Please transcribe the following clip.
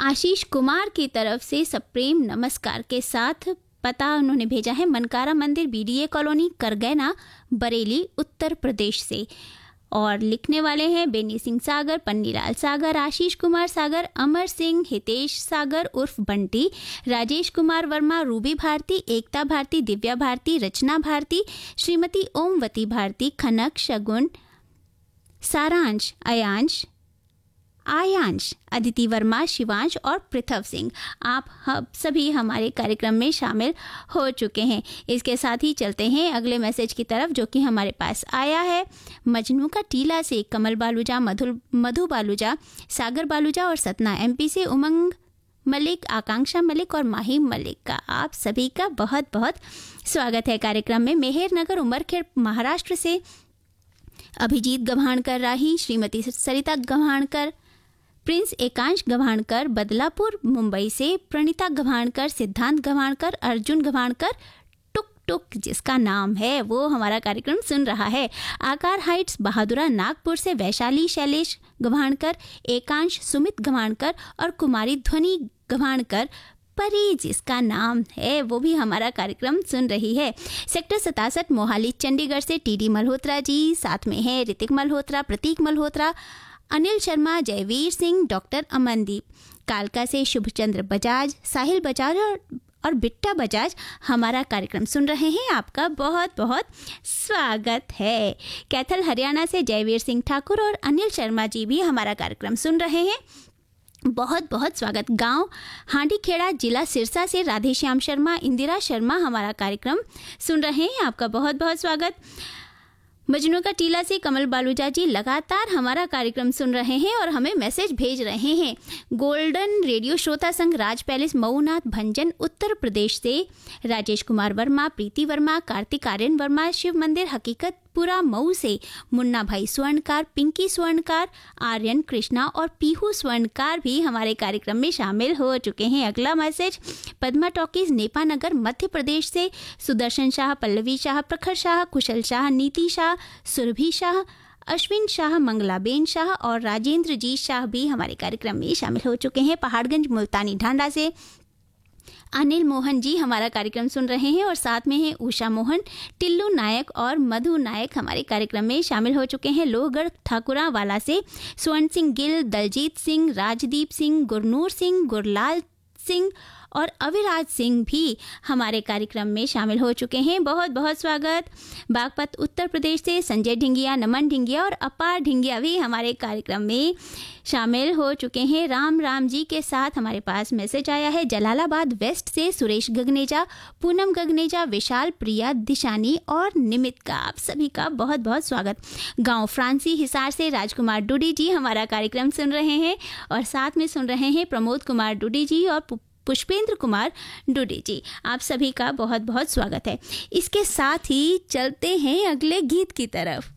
आशीष कुमार की तरफ से सप्रेम नमस्कार के साथ पता उन्होंने भेजा है मनकारा मंदिर, बीडीए कॉलोनी, करगैना, बरेली, उत्तर प्रदेश से। और लिखने वाले हैं बेनी सिंह सागर, पन्नीलाल सागर, आशीष कुमार सागर, अमर सिंह, हितेश सागर उर्फ बंटी, राजेश कुमार वर्मा, रूबी भारती, एकता भारती, दिव्या भारती, रचना भारती, श्रीमती ओमवती भारती, खनक, शगुन, सारांश, आयांश, अदिति वर्मा, शिवांश और पृथव सिंह। आप सभी हमारे कार्यक्रम में शामिल हो चुके हैं। इसके साथ ही चलते हैं अगले मैसेज की तरफ, जो कि हमारे पास आया है मजनू का टीला से। कमल बालूजा, मधु बालूजा, सागर बालूजा और सतना एमपी से उमंग मलिक, आकांक्षा मलिक और माहिम मलिक का आप सभी का बहुत बहुत स्वागत है कार्यक्रम में। मेहर नगर, उमरखेड़, महाराष्ट्र से अभिजीत गभाणकर राही, श्रीमती सरिता गभाणकर, प्रिंस एकांश गभाणकर, बदलापुर मुंबई से प्रणीता गभाणकर, सिद्धांत गभाणकर, अर्जुन गभाणकर, टुक टुक जिसका नाम है वो हमारा कार्यक्रम सुन रहा है। आकार हाइट्स, बहादुरा नागपुर से वैशाली शैलेश गभाणकर, एकांश, सुमित गभाणकर और कुमारी ध्वनि गभाणकर, परी जिसका नाम है वो भी हमारा कार्यक्रम सुन रही है। सेक्टर 67 मोहाली चंडीगढ़ से टीडी मल्होत्रा जी, साथ में है ऋतिक मल्होत्रा, प्रतीक मल्होत्रा, अनिल शर्मा, जयवीर सिंह, डॉक्टर अमनदीप। कालका से शुभचंद्र बजाज, साहिल बजाज और बिट्टा बजाज हमारा कार्यक्रम सुन रहे हैं। आपका बहुत बहुत स्वागत है। कैथल हरियाणा से जयवीर सिंह ठाकुर और अनिल शर्मा जी भी हमारा कार्यक्रम सुन रहे हैं। बहुत बहुत स्वागत। गांव हांडीखेड़ा, जिला सिरसा से राधेश्याम शर्मा, इंदिरा शर्मा हमारा कार्यक्रम सुन रहे हैं। आपका बहुत बहुत स्वागत। मजनू का टीला से कमल बालूजा जी लगातार हमारा कार्यक्रम सुन रहे हैं और हमें मैसेज भेज रहे हैं। गोल्डन रेडियो श्रोता संघ, राज पैलेस, मऊनाथ, भंजन, उत्तर प्रदेश से राजेश कुमार वर्मा, प्रीति वर्मा, कार्तिक आर्यन वर्मा, शिव मंदिर हकीकतपुरा मऊ से मुन्ना भाई स्वर्णकार, पिंकी स्वर्णकार, आर्यन, कृष्णा और पीहू स्वर्णकार भी हमारे कार्यक्रम में शामिल हो चुके हैं। अगला मैसेज पद्मा टॉकीज, नेपानगर, मध्य प्रदेश से सुदर्शन शाह, पल्लवी शाह, प्रखर शाह, कुशल शाह, नीति शाह, सुरभि शाह, अश्विन शाह, मंगलाबेन शाह और राजेंद्र जी शाह भी हमारे कार्यक्रम में शामिल हो चुके हैं। पहाड़गंज मुल्तानी ढांडा से अनिल मोहन जी हमारा कार्यक्रम सुन रहे हैं और साथ में है उषा मोहन, टिल्लू नायक और मधु नायक हमारे कार्यक्रम में शामिल हो चुके हैं। लोहगढ़ ठाकुरा वाला से स्वर्ण सिंह गिल, दलजीत सिंह, राजदीप सिंह, गुरनूर सिंह, गुरलाल सिंह और अविराज सिंह भी हमारे कार्यक्रम में शामिल हो चुके हैं। बहुत बहुत स्वागत। बागपत उत्तर प्रदेश से संजय ढिंगिया, नमन ढिंगिया और अपार ढिंगिया भी हमारे कार्यक्रम में शामिल हो चुके हैं। राम राम जी के साथ हमारे पास मैसेज आया है जलालाबाद वेस्ट से सुरेश गगनेजा, पूनम गगनेजा, विशाल, प्रिया, दिशानी और निमित का आप सभी का बहुत बहुत स्वागत। गांव फ्रांसी हिसार से राजकुमार डूडी जी हमारा कार्यक्रम सुन रहे हैं और साथ में सुन रहे हैं प्रमोद कुमार डूडी जी और पुष्पेंद्र कुमार डूडी जी। आप सभी का बहुत बहुत स्वागत है। इसके साथ ही चलते हैं अगले गीत की तरफ।